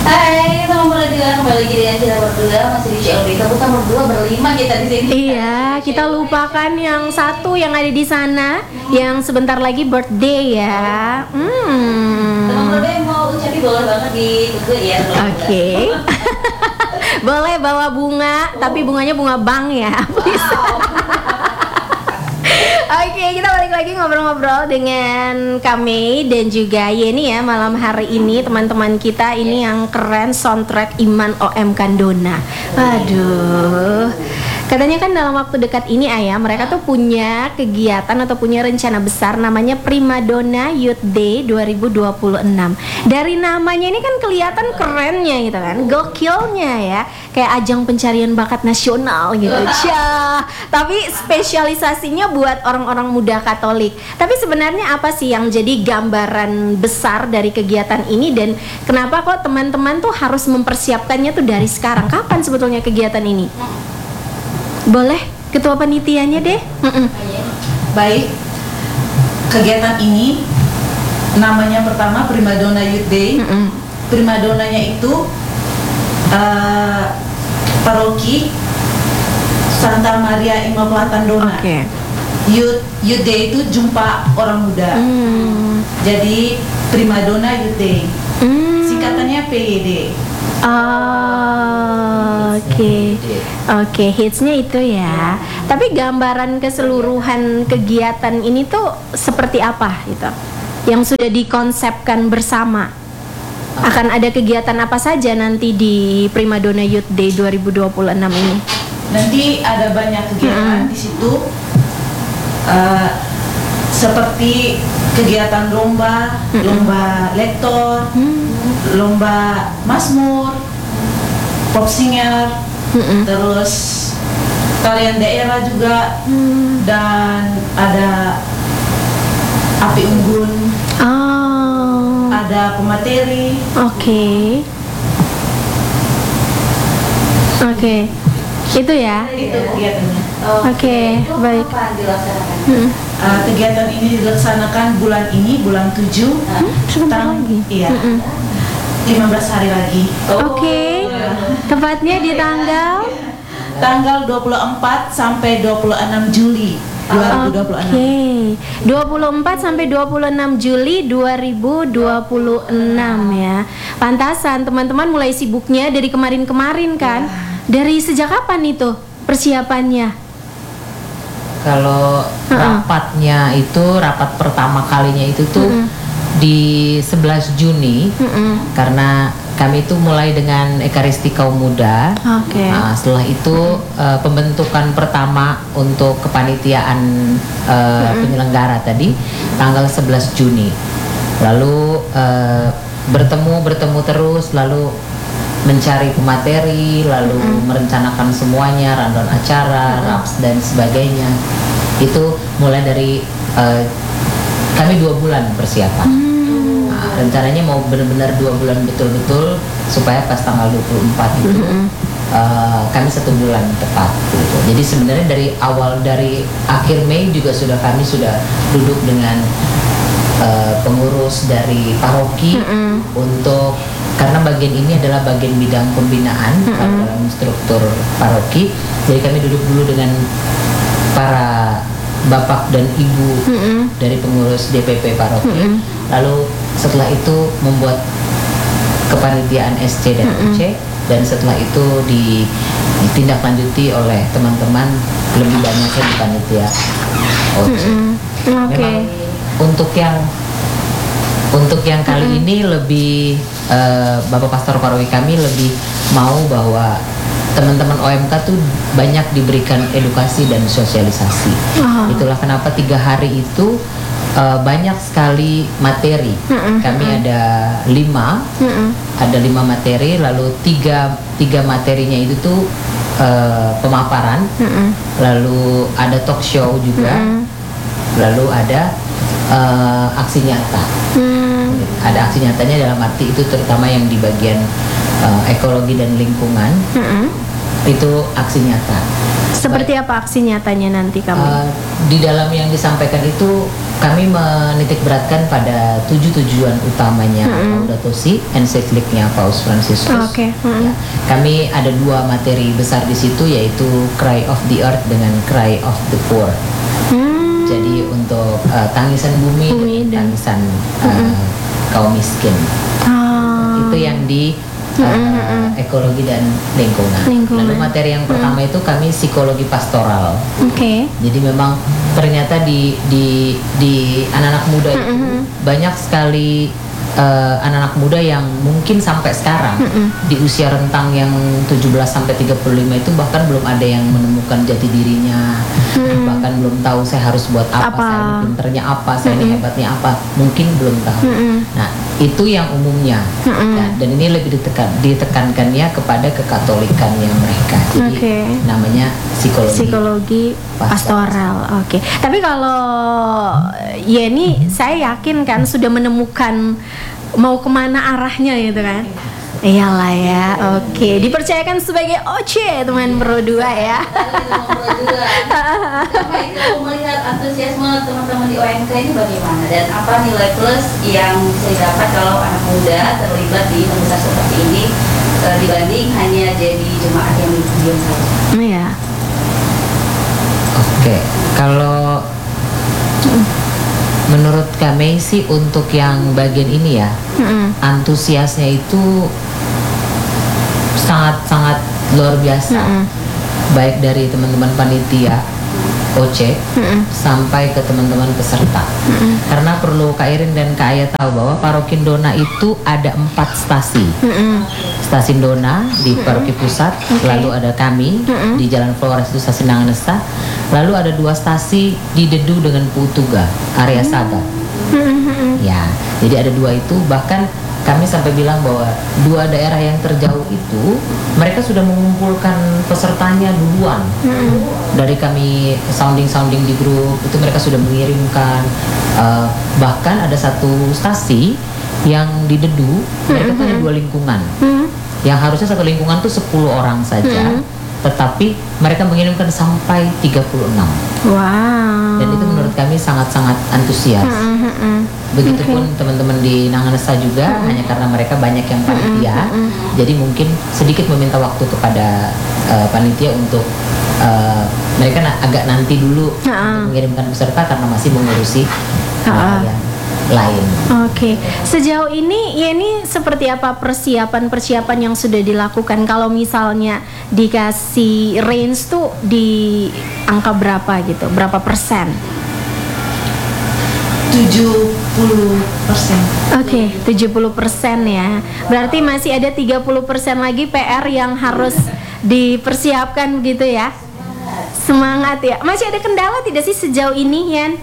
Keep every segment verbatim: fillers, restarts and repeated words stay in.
Hai, selamat pagi juga kembali lagi dengan kita berdua masih di C L B. Kita berdua berlima kita di sini. Iya, kita lupakan yang satu yang ada di sana, yang sebentar lagi birthday ya. Hmm. Teman berdua yang mau ucapin boleh banget ditunggu ya. Oke. Boleh bawa bunga, tapi bunganya bunga bank ya. Please. Oke, kita balik lagi ngobrol-ngobrol dengan kami dan juga Yeni ya malam hari ini, teman-teman kita ini yang keren soundtrack Iman O M Kandona. Aduh. Katanya kan dalam waktu dekat ini Ayah, mereka tuh punya kegiatan atau punya rencana besar namanya Primadona Youth Day dua ribu dua puluh enam. Dari namanya ini kan kelihatan kerennya gitu kan, gokilnya ya, kayak ajang pencarian bakat nasional gitu. Cah, tapi spesialisasinya buat orang-orang muda Katolik. Tapi sebenarnya apa sih yang jadi gambaran besar dari kegiatan ini dan kenapa kok teman-teman tuh harus mempersiapkannya tuh dari sekarang? Kapan sebetulnya kegiatan ini? Boleh ketua panitianya deh. Mm-mm. Baik, kegiatan ini namanya pertama Primadona Youth Day. Mm-mm. Primadonanya itu uh, paroki Santa Maria Immaculata Donna. Oke. Youth Youth Day itu jumpa orang muda. Mm. Jadi Primadona Youth Day. Mm. Singkatannya P Y D. Oh, oke, oke, hitsnya itu ya. Tapi gambaran keseluruhan kegiatan ini tuh seperti apa itu? Yang sudah dikonsepkan bersama. Akan ada kegiatan apa saja nanti di Primadona Youth Day dua ribu dua puluh enam ini? Nanti ada banyak kegiatan Mm. di situ, uh, seperti kegiatan lomba, Mm-mm. lomba lektor, Hmm. lomba Mazmur, pop singer, Mm-mm. terus tarian daerah juga, Hmm. dan ada api unggun, Oh, ada pemateri. oke, oke, itu ya. Itu kegiatannya. Oke, itu baik. Kapan dilaksanakan? Hmm. Uh, kegiatan ini dilaksanakan bulan ini, bulan tujuh, Sebentar tang- lagi. iya, Mm-mm. lima belas hari lagi. Oke, tepatnya di tanggal. Tanggal dua puluh empat sampai dua puluh enam Juli dua ribu dua puluh enam. Oke, dua puluh empat sampai dua puluh enam Juli dua ribu dua puluh enam ya. Pantasan teman-teman mulai sibuknya dari kemarin-kemarin kan. Dari sejak kapan itu persiapannya? Kalau Uh-uh. rapatnya itu rapat pertama kalinya itu tuh Mm-mm. di sebelas Juni, Mm-mm. karena kami itu mulai dengan Ekaristi Kaum Muda. Oke. Nah, setelah itu eh, pembentukan pertama untuk kepanitiaan eh, penyelenggara tadi tanggal sebelas Juni. Lalu eh, bertemu bertemu terus, lalu mencari pemateri, lalu merencanakan semuanya, rundown acara, raps dan sebagainya. Itu mulai dari eh, kami dua bulan persiapan. Nah, rencananya mau benar-benar dua bulan betul-betul supaya pas tanggal dua puluh empat itu eh, kami satu bulan tepat gitu. Jadi sebenarnya dari awal, dari akhir Mei juga sudah kami sudah duduk dengan eh, pengurus dari paroki Mm-mm. untuk, karena bagian ini adalah bagian bidang pembinaan Mm-mm. dalam struktur paroki. Jadi kami duduk dulu dengan para bapak dan ibu Mm-mm. dari pengurus D P P paroki. Mm-mm. Lalu setelah itu membuat kepanitiaan S C dan U C, dan setelah itu di- ditindaklanjuti oleh teman-teman, lebih banyaknya di panitia O C. Mm-mm. Oke. Memang untuk yang untuk yang kali ini lebih eh, Bapak Pastor Paroki kami lebih mau bahwa teman-teman O M K tuh banyak diberikan edukasi dan sosialisasi. Ah. Itulah kenapa tiga hari itu eh, banyak sekali materi. Mm-mm. Kami ada lima, Mm-mm. ada lima materi, lalu tiga tiga materinya itu tuh eh, pemaparan, Mm-mm. lalu ada talk show juga, Mm-mm. lalu ada eh, aksi nyata. Hmm. Ada aksi nyatanya dalam arti itu terutama yang di bagian eh, ekologi dan lingkungan, Mm-mm. itu aksi nyata. Seperti apa aksi nyatanya nanti kami? Uh, di dalam yang disampaikan itu kami menitik beratkan pada tujuh tujuan utamanya Mm-mm. Laudato Si, ensikliknya Paus Fransiskus. Oke, mm-mm. Ya, kami ada dua materi besar di situ, yaitu Cry of the Earth dengan Cry of the Poor. Hmm. Jadi untuk uh, tangisan bumi, Bumi dan dan- tangisan uh, kaum miskin. Ah. Itu yang di uh, Mm-mm. ekologi dan lingkungan. Lingkungan. Lalu materi yang pertama itu kami psikologi pastoral. Oke. Jadi memang ternyata di di di anak-anak muda itu Mm-mm. banyak sekali eh, anak-anak muda yang mungkin sampai sekarang Mm-mm. di usia rentang yang tujuh belas sampai tiga puluh lima itu bahkan belum ada yang menemukan jati dirinya. Mm. Bahkan belum tahu saya harus buat apa, Apa? saya ini pinternya apa, saya ini Mm-mm. hebatnya apa, mungkin belum tahu. Mm-mm. Nah, itu yang umumnya. Mm-mm. Dan, dan ini lebih ditekan, ditekankannya kepada kekatolikannya mereka. Jadi Oke. namanya psikologi. Psikologi pastoral. Oke. Tapi kalau Yeni, saya yakin kan sudah menemukan mau kemana arahnya gitu kan? Iyalah ya. Oke. Dipercayakan sebagai O C teman berdua ya. Sama itu melihat antusiasme teman-teman di O M K ini bagaimana dan apa nilai plus yang bisa didapat kalau anak muda terlibat di event besar seperti ini eh, dibanding hanya jadi jemaat yang diam saja. Iya. Oke, kalau menurut kami sih untuk yang bagian ini ya, Mm-mm. antusiasnya itu sangat-sangat luar biasa. Mm-mm. Baik dari teman-teman panitia O C Mm-mm. sampai ke teman-teman peserta. Mm-mm. Karena perlu Kak Irin dan Kak Aya tahu bahwa Paroki Dona itu ada empat stasi. Mm-mm. Stasiun Dona di Paroki Pusat, Oke. lalu ada kami Mm-mm. di Jalan Flores itu stasiun Nanganesta, lalu ada dua stasi di Dedu dengan Putuga, area Saga. Mm-mm. Ya, jadi ada dua itu. Bahkan kami sampai bilang bahwa dua daerah yang terjauh itu mereka sudah mengumpulkan pesertanya duluan. Mm-mm. Dari kami sounding-sounding di grup itu mereka sudah mengirimkan. Eh, bahkan ada satu stasi yang di Dedu mereka punya dua lingkungan. Mm-mm. Yang harusnya satu lingkungan tuh sepuluh orang saja, Hmm. tetapi mereka mengirimkan sampai tiga puluh enam. Wow. Dan itu menurut kami sangat-sangat antusias. Mm-mm. Begitupun teman-teman di Nanganesta juga, hanya karena mereka banyak yang panitia, jadi mungkin sedikit meminta waktu kepada uh, panitia untuk uh, mereka na- agak nanti dulu Ha-ha. untuk mengirimkan peserta karena masih mengurusi hal Ha-ha. yang lain. Oke, sejauh ini Yeni seperti apa persiapan-persiapan yang sudah dilakukan? Kalau misalnya dikasih range tuh di angka berapa gitu? Berapa persen? tujuh puluh persen. Oke, tujuh puluh persen ya. Berarti masih ada tiga puluh persen lagi P R yang harus dipersiapkan gitu ya. Semangat ya. Masih ada kendala tidak sih sejauh ini, Yan?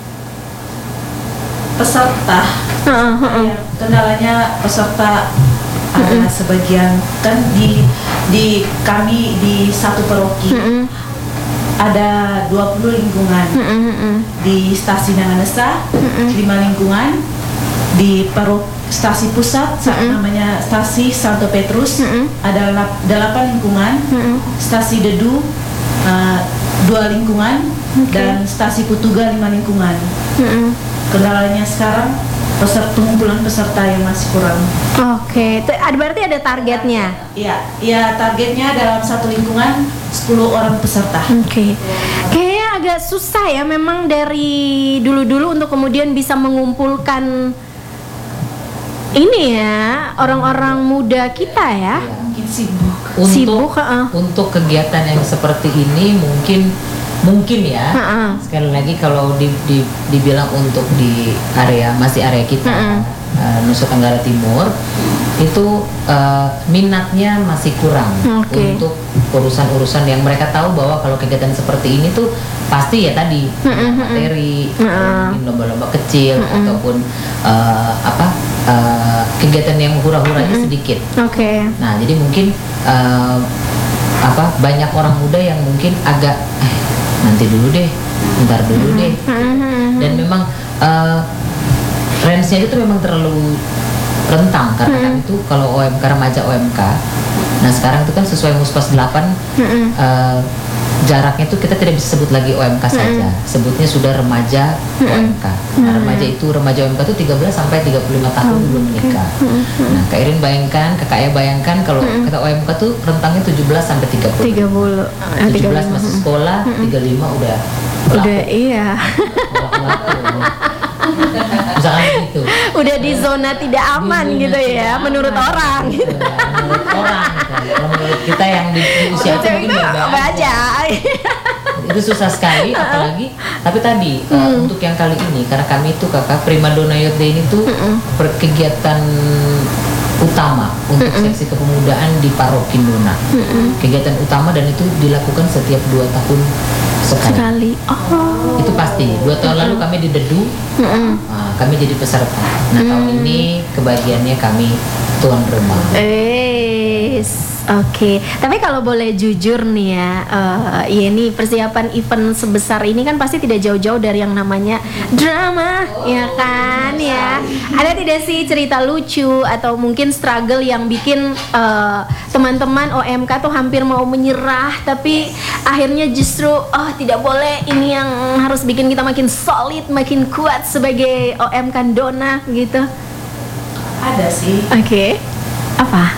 Peserta, Heeh, heeh. ya, kendalanya peserta ada sebagian kan di di kami di satu paroki Mm-mm, ada dua puluh lingkungan. mm-mm, mm-mm. Di stasiun Nanganesta Mm-mm. lima lingkungan, di parok stasi pusat sa- namanya stasi Santo Petrus Mm-mm. ada lap- delapan lingkungan, Mm-mm. stasi Dedu uh, dua lingkungan, Oke. dan stasi Putuga lima lingkungan. Mm-mm. Kendalanya sekarang peserta pengumpulan peserta yang masih kurang. Oke, itu ada berarti ada targetnya. Iya, ya targetnya dalam satu lingkungan sepuluh orang peserta. Oke, kayaknya agak susah ya memang dari dulu-dulu untuk kemudian bisa mengumpulkan ini ya orang-orang muda kita ya. Mungkin sibuk. Untuk Sibuk, heeh. untuk kegiatan yang seperti ini mungkin mungkin ya. Heeh. Sekali lagi kalau di, di- dibilang untuk di area masih area kita Heeh. eh, Nusa Tenggara Timur itu eh, minatnya masih kurang Oke. untuk urusan-urusan yang mereka tahu bahwa kalau kegiatan seperti ini tuh pasti ya tadi Mm-mm, materi, Mm-mm. mungkin lomba-lomba kecil ataupun eh, apa eh, kegiatan yang hura-huranya sedikit. Oke. Nah, jadi mungkin eh, apa banyak orang muda yang mungkin agak eh, nanti dulu deh, ntar dulu deh. Mhm. Dan memang eh, range-nya itu memang terlalu rentang karena kan itu kalau O M K remaja O M K. Nah, sekarang itu kan sesuai Muspas delapan Mhm. eh, jaraknya itu kita tidak bisa sebut lagi O M K saja, sebutnya sudah remaja O M K. Nah, remaja itu remaja O M K itu tiga belas sampai tiga puluh lima tahun belum menikah. Nah, Kak Irin bayangkan, Kakak Aya bayangkan kalau kita O M K tuh rentangnya tujuh belas sampai tiga puluh. tiga puluh. Ah, tujuh belas tiga puluh. masih sekolah, tiga puluh lima udah Udah iya. misalkan gitu. Udah di zona tidak aman Di zona gitu tidak ya, aman, menurut orang gitu gitu. ya, menurut orang gitu. Kalau menurut kita yang di, di usia itu mungkin Itu beda apa aja. itu susah sekali, apalagi tapi tadi uh, untuk yang kali ini karena kami itu kakak Primadona Youth Day ini tuh perkegiatan utama untuk seksi kepemudaan di Paroki Dona. Kegiatan utama dan itu dilakukan setiap dua tahun sekali. Sekali. Oh. Itu pasti. Dua tahun lalu kami di Dedu, uh, kami jadi peserta. Nah tahun ini kebagiannya kami tuan rumah. Eh, oke. Tapi kalau boleh jujur nih ya, uh, ya ini persiapan event sebesar ini kan pasti tidak jauh-jauh dari yang namanya drama, ya kan ya. Ada tidak sih cerita lucu atau mungkin struggle yang bikin uh, teman-teman O M K tuh hampir mau menyerah, tapi akhirnya justru oh tidak boleh, ini yang harus bikin kita makin solid, makin kuat sebagai O M K Dona gitu. Ada sih. Oke. Apa?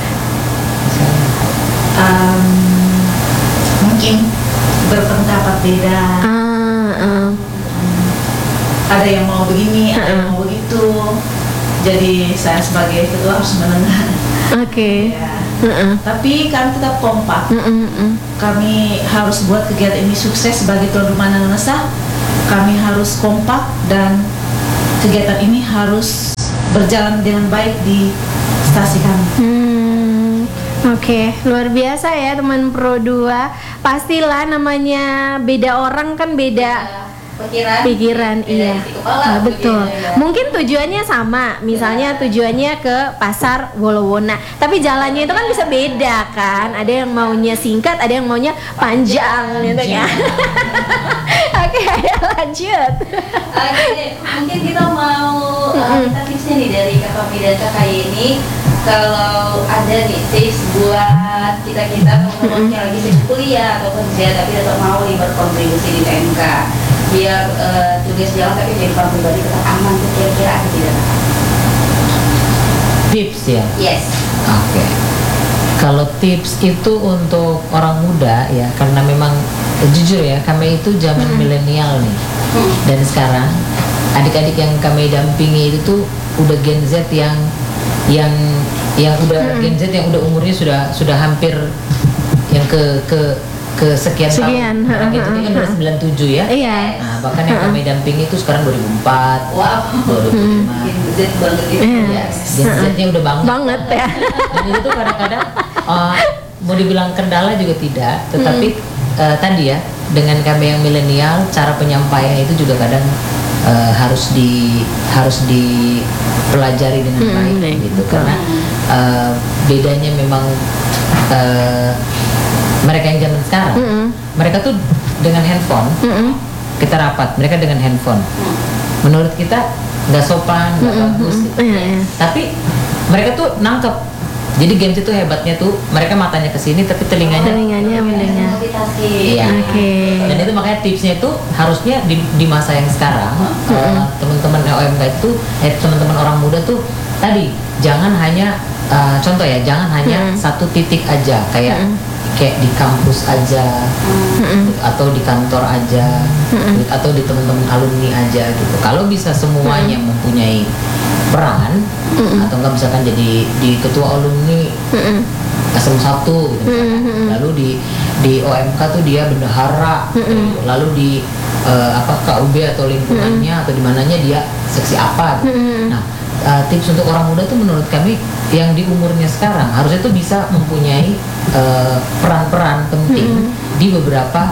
Um, mungkin berpendapat beda. Ah, ah. Ada yang mau begini, ada yang mau begitu. Jadi saya sebagai ketua harus menengah. Oke. Ya. Mm-mm. Tapi kami tetap kompak. Mm-mm. Kami harus buat kegiatan ini sukses sebagai tuan rumah Nanasa. Kami harus kompak dan kegiatan ini harus berjalan dengan baik di stasi kami. Hmm, Oke, luar biasa ya teman Pro dua. Pastilah namanya beda orang kan beda pikiran pikiran, beda iya. isi kepala, Ah, betul. beda- Mungkin tujuannya sama, misalnya tujuannya ke pasar Wolowona, tapi jalannya itu kan bisa beda kan. Ada yang maunya singkat, ada yang maunya panjang, gitu kan. Oke, ayo lanjut. Oke, mungkin kita mau uh, minta tipsnya nih dari Kak Fami dan Kak Yeni. Kalau ada nih tips buat kita-kita teman-teman yang lagi sibuk kuliah atau kerja tapi tetap mau nih berkontribusi di P M K biar uh, tugas jalan tapi kehidupan pribadi tetap aman, tuh kira-kira ada tidak? Tips ya. Yes. Oke. Kalau tips itu untuk orang muda ya, karena memang eh, jujur ya, kami itu zaman milenial nih. Hmm. Dan sekarang adik-adik yang kami dampingi itu tuh udah Gen Z yang yang yang udah Gen Z yang udah umurnya sudah sudah hampir yang ke ke ke sekian, Sekian, tahun. Nah, Gen Z ini kan udah sembilan puluh tujuh ya. Iya. Nah, bahkan yang kami dampingi itu sekarang dua ribu empat, Wow. dua ribu lima. Gen Z banget itu. Iya. Yes, Gen Z-nya udah banget. Banget ya. Dan itu tuh kadang-kadang uh, mau dibilang kendala juga tidak, tetapi uh, tadi ya dengan kami yang milenial cara penyampaian itu juga kadang uh, harus di harus dipelajari dengan Hmm, baik baik, gitu betul. karena uh, bedanya memang uh, mereka yang zaman sekarang Mm-mm. mereka tuh dengan handphone Mm-mm. kita rapat mereka dengan handphone menurut kita nggak sopan nggak bagus gitu. Iya, iya. Tapi mereka tuh nangkep. Jadi games itu hebatnya tuh mereka matanya ke sini tapi telinganya. Telinganya mendengar. Multitasking. Iya. Oke. Dan itu makanya tipsnya itu harusnya di, di masa yang sekarang uh, teman-teman O M K itu eh teman-teman orang muda tuh tadi jangan hanya uh, contoh ya jangan hanya satu titik aja kayak kayak di kampus aja atau di kantor aja atau di teman-teman alumni aja gitu. Kalau bisa semuanya mempunyai peran atau enggak misalkan jadi di ketua alumni S M satu gitu misalkan. Lalu di di O M K tuh dia bendahara gitu. Lalu di eh, apa K U B atau lingkungannya atau di mananya dia seksi apa gitu. Nah, eh, tips untuk orang muda tuh menurut kami yang di umurnya sekarang harusnya tuh bisa mempunyai eh, peran-peran penting di beberapa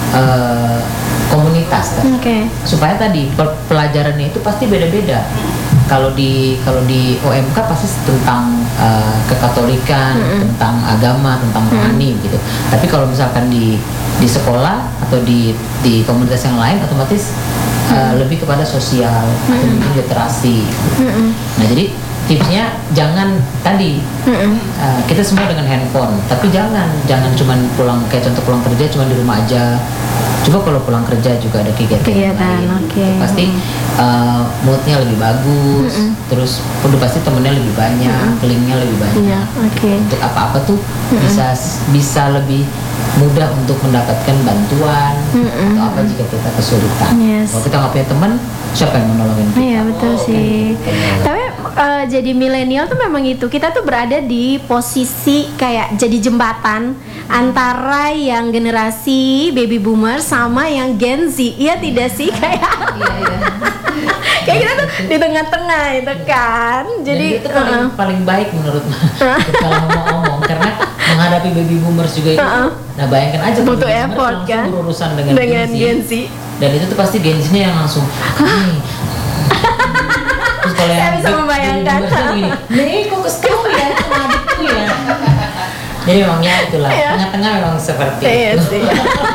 eh, komunitas kan. Oke. Supaya tadi pe- pelajarannya itu pasti beda-beda. Kalau di kalau di O M K pasti tentang uh, kekatolikan, tentang agama, tentang rohani gitu. Tapi kalau misalkan di di sekolah atau di di komunitas yang lain otomatis uh, lebih kepada sosial atau mungkin literasi. Nah jadi tipsnya jangan tadi Mm-mm. uh, kita semua dengan handphone, tapi jangan jangan cuman pulang kayak contoh pulang kerja cuman di rumah aja. Coba kalau pulang kerja juga ada kegiatan, Kegiatan, lain, oke. gitu. Pasti uh, moodnya lebih bagus, Mm-mm. terus udah pasti temennya lebih banyak, linknya lebih banyak. Iya, oke. Untuk apa-apa tuh bisa bisa lebih mudah untuk mendapatkan bantuan Mm-mm. atau apa jika kita kesulitan. Yes. Kalau kita nggak punya teman, siapa yang mau nolongin kita? Iya betul sih. Gitu. Tapi eh, jadi milenial tuh memang itu, kita tuh berada di posisi kayak jadi jembatan antara yang generasi baby boomer sama yang Gen Z. Iya tidak sih kayak Iya, iya. kayak kita tuh di tengah-tengah itu kan. Jadi Jadi itu paling, uh-uh. paling baik menurut kalau mau ngomong karena menghadapi baby boomers juga itu. Uh-uh. Nah bayangkan aja Butuh baby boomers effort, langsung kan? berurusan dengan, Dengan Gen Z. dan itu tuh pasti Gen Z-nya yang langsung nih. Terus kalau Saya yang bisa baby- membayangkan. baby boomers gini, nih kok kesel ya sama adikku ya. Jadi memangnya itulah Iya. tengah-tengah memang seperti Iya itu. sih.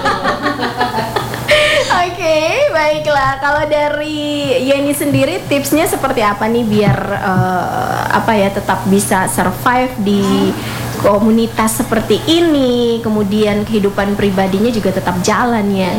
Oke, baiklah. Kalau dari Yeni sendiri tipsnya seperti apa nih biar eh, apa ya tetap bisa survive di komunitas seperti ini, kemudian kehidupan pribadinya juga tetap jalan ya.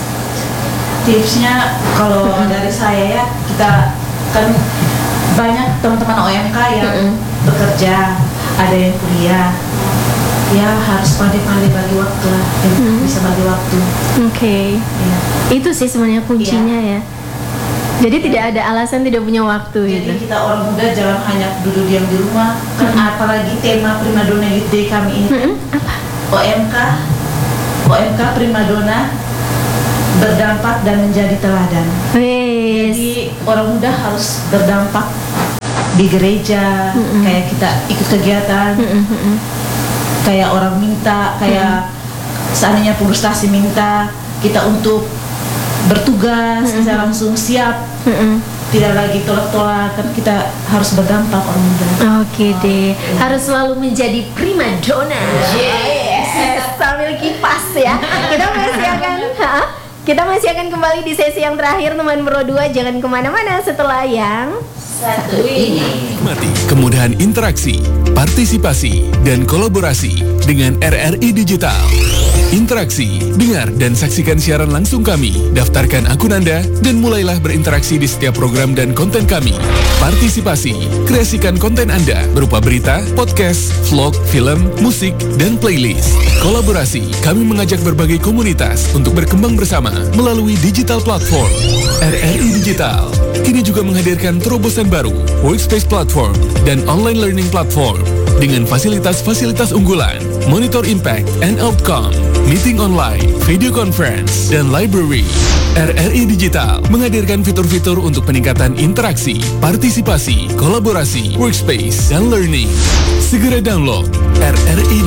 Tipsnya kalau dari saya ya, kita kan banyak teman-teman O M K yang Mm-mm. bekerja, ada yang kuliah, ya harus pandai-pandai bagi waktu lah, ya, Mm. bisa bagi waktu. Oke, Ya. itu sih sebenarnya kuncinya ya. Jadi tidak ada alasan tidak punya waktu Jadi gitu. kita orang muda jangan hanya duduk diam di rumah, kan apalagi tema Primadona Youth Day kami ini kan Mm-mm. Apa? O M K, O M K Primadona berdampak dan menjadi teladan. Wes. Jadi orang muda harus berdampak di gereja, Mm-mm. kayak kita ikut kegiatan, Mm-mm, mm-mm. kayak orang minta, kayak seandainya frustasi minta kita untuk bertugas, kita langsung siap, Mm-mm. tidak lagi tolak-tolak, kan kita harus berdampak orang muda. Oke deh, harus selalu menjadi primadona. Yes. Sambil kipas ya. Kita masih akan, ha? Kita masih akan kembali di sesi yang terakhir teman Bro dua. Jangan kemana-mana setelah yang Satu ini. Nikmati kemudahan interaksi, partisipasi, dan kolaborasi dengan R R I Digital. Interaksi, dengar dan saksikan siaran langsung kami. Daftarkan akun Anda dan mulailah berinteraksi di setiap program dan konten kami. Partisipasi, kreasikan konten Anda berupa berita, podcast, vlog, film, musik, dan playlist. Kolaborasi, kami mengajak berbagai komunitas untuk berkembang bersama melalui digital platform. R R I Digital kini juga menghadirkan terobosan baru, workspace platform, dan online learning platform dengan fasilitas-fasilitas unggulan, monitor impact and outcome, meeting online, video conference, dan library. R R I Digital menghadirkan fitur-fitur untuk peningkatan interaksi, partisipasi, kolaborasi, workspace, dan learning. Segera download R R I